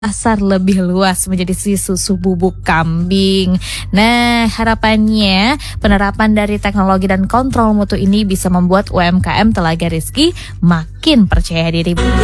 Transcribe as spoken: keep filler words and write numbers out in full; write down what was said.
pasar lebih luas menjadi si susu bubuk kambing. Nah, harapannya penerapan dari teknologi dan kontrol mutu ini bisa membuat U M K M Telaga Rizky makin percaya diri.